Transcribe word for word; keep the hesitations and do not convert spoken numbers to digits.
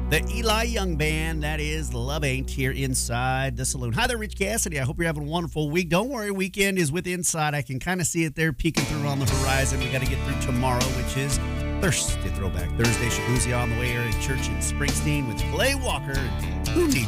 The Eli Young Band, that is Love Ain't, here inside the saloon. Hi there, Rich Cassidy. I hope you're having a wonderful week. Don't worry, weekend is with Inside. I can kind of see it there peeking through on the horizon. We got to get through tomorrow, which is Thursday, Throwback Thursday. Shabuzi on the way here at church in Springsteen with Clay Walker. Who needs